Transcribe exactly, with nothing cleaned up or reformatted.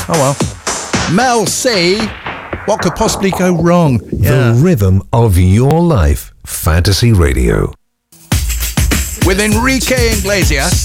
Oh well. Mel C. What could possibly go wrong? Yeah. The rhythm of your life. Fantasy Radio. With Enrique Iglesias.